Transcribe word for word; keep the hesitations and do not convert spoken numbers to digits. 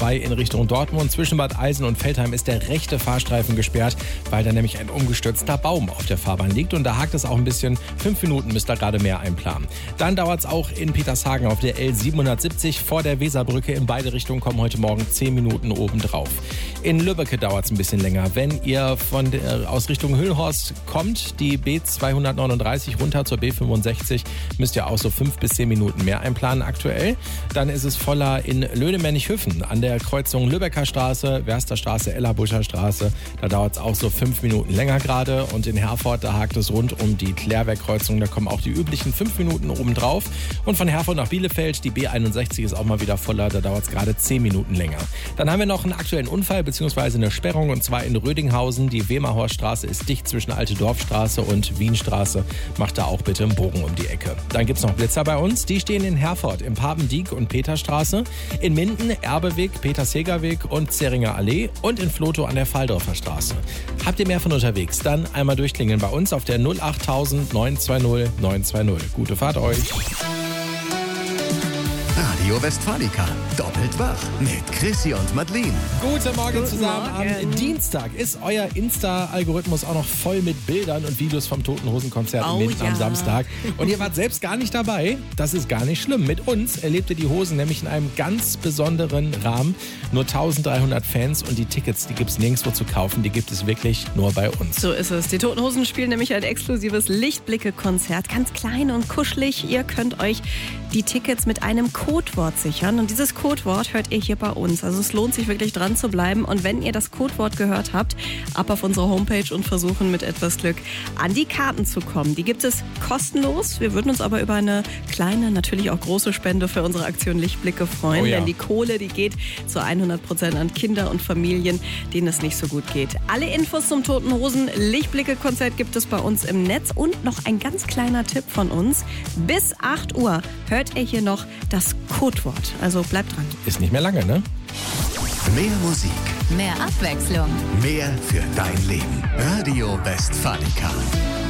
zwei in Richtung Dortmund. Zwischen Bad Eisen und Veltheim ist der rechte Fahrstreifen gesperrt, weil da nämlich ein umgestürzter Baum auf der Fahrbahn liegt. Und da hakt es auch ein bisschen. Fünf Minuten müsst ihr gerade mehr einplanen. Dann dauert es auch in Petershagen auf der L siebenhundertsiebzig vor der Weserbrücke. In beide Richtungen kommen heute Morgen zehn Minuten obendrauf. In Lübbecke dauert es ein bisschen länger. Wenn ihr von der, aus Richtung Hüllhorst kommt, die B zweihundertneununddreißig runter zur B fünfundsechzig, müsst ihr auch so fünf bis zehn Minuten mehr einplanen aktuell. Dann ist es voller in Löhnemännich-Hüffen an der Kreuzung Lübecker Straße, Werster Straße, Ellerbuscher Straße. Da dauert es auch so fünf Minuten länger gerade. Und in Herford, da hakt es rund um die Klärwerk-Kreuzung. Da kommen auch die üblichen fünf Minuten obendrauf. Und von Herford nach Bielefeld, die B einundsechzig ist auch mal wieder voller. Da dauert es gerade zehn Minuten länger. Dann haben wir noch einen aktuellen Unfall bzw. eine Sperrung, und zwar in Rödinghausen. Die Wemerhorststraße ist dicht zwischen Alte Dorfstraße und Wienstraße. Macht da auch bitte einen Bogen um die Ecke. Dann gibt es noch Blitzer bei uns. Die stehen in Herford, im Papendiek und Peterstraße, in Minden, Erbeweg, Petershegerweg und Zeringer Allee und in Vlotho an der Faldorfer Straße. Habt ihr mehr von unterwegs? Dann einmal durchklingeln bei uns auf der null achttausend neun zwei null neun zwei null. Gute Fahrt euch. Radio Westfalica, doppelt wach mit Chrissy und Madeleine. Guten Morgen Guten zusammen. Morgen. Am Dienstag ist euer Insta-Algorithmus auch noch voll mit Bildern und Videos vom Toten Hosen-Konzert Oh, mit ja. am Samstag. Und ihr wart selbst gar nicht dabei. Das ist gar nicht schlimm. Mit uns erlebt ihr die Hosen nämlich in einem ganz besonderen Rahmen. Nur dreizehnhundert Fans, und die Tickets, die gibt es nirgendwo zu kaufen. Die gibt es wirklich nur bei uns. So ist es. Die Toten Hosen spielen nämlich ein exklusives Lichtblicke-Konzert. Ganz klein und kuschelig. Ihr könnt euch die Tickets mit einem Codewort sichern. Und dieses Codewort hört ihr hier bei uns. Also es lohnt sich wirklich dran zu bleiben. Und wenn ihr das Codewort gehört habt, ab auf unsere Homepage und versuchen mit etwas Glück an die Karten zu kommen. Die gibt es kostenlos. Wir würden uns aber über eine kleine, natürlich auch große Spende für unsere Aktion Lichtblicke freuen. Oh ja. Denn die Kohle, die geht zu hundert Prozent an Kinder und Familien, denen es nicht so gut geht. Alle Infos zum Toten Hosen Lichtblicke-Konzert gibt es bei uns im Netz. Und noch ein ganz kleiner Tipp von uns. Bis acht Uhr hört ihr hier noch das Codewort. Also bleibt dran. Ist nicht mehr lange, ne? Mehr Musik, Mehr Abwechslung. mehr für dein Leben. Radio Westfalica.